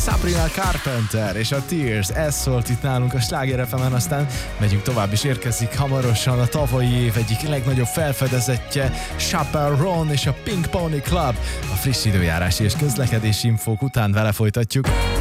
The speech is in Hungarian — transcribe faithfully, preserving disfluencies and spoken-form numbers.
Sabrina Carpenter és a Tears, ez szólt itt nálunk a Sláger ef emen, aztán megyünk tovább, és érkezik hamarosan a tavalyi év egyik legnagyobb felfedezettje, Chappell Roan és a Pink Pony Club. A friss időjárási és közlekedési infók után vele folytatjuk.